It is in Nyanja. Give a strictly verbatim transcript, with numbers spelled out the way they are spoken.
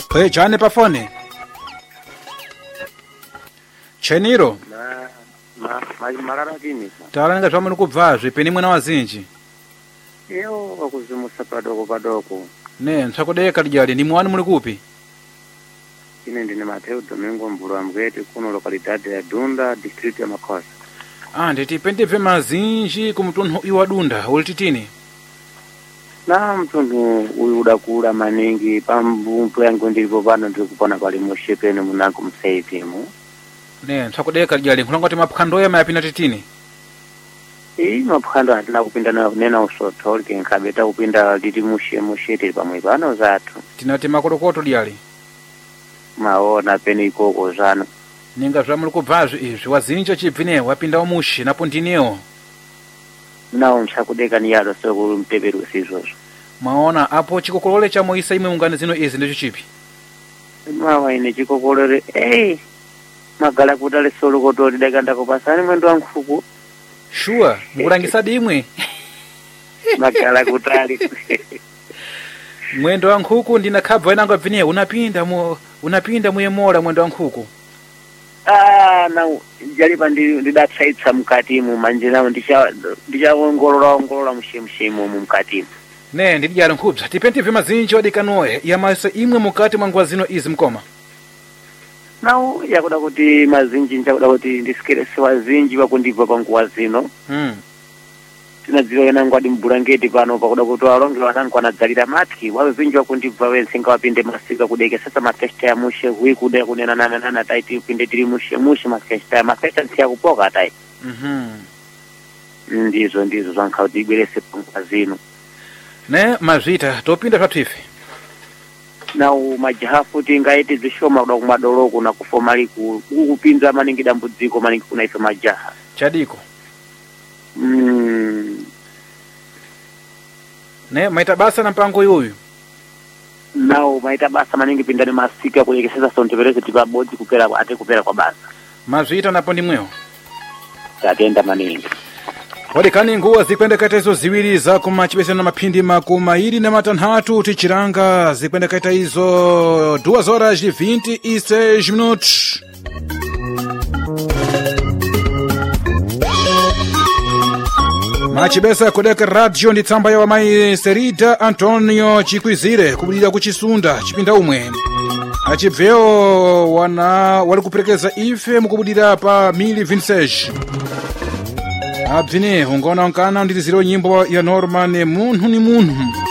Kwe chane pa fone. Cheniro. Ma ma ma marara kini. Tawala nga zvamu kubvazve peni mwana wazinji. Yo wakuzimusa padoko padoko. Ne ntsakudeka lijali ni mwani muli kupi? Ine ndine Mateo Domingo Mbulwa Mgete kuno localidade ya Dunda district ya Makosa. Ah nditi pendeve mazinji kumutunhu iwa Dunda ulititini. Na mtundu uyu udakula maningi pambumpu yangu ndilipo pano ndikupona pali mushepene munangu msaitimu. Ne ntsakudeka lijali nkulangoti maphikando yama yapina titini. Ii maphikando atina kupinda na nena usoto likinkabeta kupinda liti mushe mushete pamwe pano zatu. Tinati makolokoto lijali. Maona pene ikoko zano. Ninga zvamu kubvazve izvi wazinja chibvine wapinda umushi napo ndineo. Nawo ntsakudeka ni yalo sokulu mteperu sizozvo. Maona apo chikokolole cha Moisa imwe ungane zino izi ndicho chipi? Mawa ine chikokolole eh magala kutale solo kotori deka ndakopasani mwendo wa nkhuku. Sure, mukulangisa dimwe. Magala kutali. Mwendo wa nkhuku ndina khabva inanga bvine unapinda mu unapinda muyemola mwendo wa nkhuku. Ah na jalipa ndi ndidatsaitsa mukati mu manje nawo ndicha ndichawongolola ongolola mushimshimo mu mukati. Ne ndijala nkhubza tipenti vima zinji wadikanoe ya maisa imwe mukati mwa zino izi mkoma. Nawo yakuda kuti mazinji nchakuda kuti ndisikerese wazinji wakundibva panguwa zino. Mm. Tinadziwa yana ngwadi mbulangeti pano pakuda kuti walonge wanangu anadzalira matki wazinji wakundibva wensinga wapinde masika kudeke sasa mafesta ya mushe hui kude kunena nana nana taiti upinde tiri mushe mushe mafesta ya mafesta nsiya kupoka tai. Mhm. Ndizo ndizo zvankauti ibwerese panguwa zino. Ne mazvita topinda zvatwife. Na majaha futi ngaiti zishoma kuda kumadoloko na kufomali ku kupinza maningi dambudziko maningi kuna ife majaha. Chadiko. Mm. Ne maita basa na mpango yuyu. Nao maita basa maningi pindani masika kulekeseza sonteverese tipa bodi kupera ate kupera kwa basa. Mazvita napo ndi mweo. Tatenda maningi. Wadikani nguwa zikwenda katezo ziwiri za kumachibesa na mapindi makuma iri na matanhatu tichiranga zikwenda kata izo duas horas de vinte e seis minutos. Machibesa kudeka radio ndi tsamba ya wamai Serida Antonio Chikwizire kubulira kuchisunda chipinda umwe. Achibveo wana wali kuperekeza ife mukubulira pa mili vintage. Abvine ungona unkana ndiri ziro nyimbo ya Norman Munhu ni Munhu.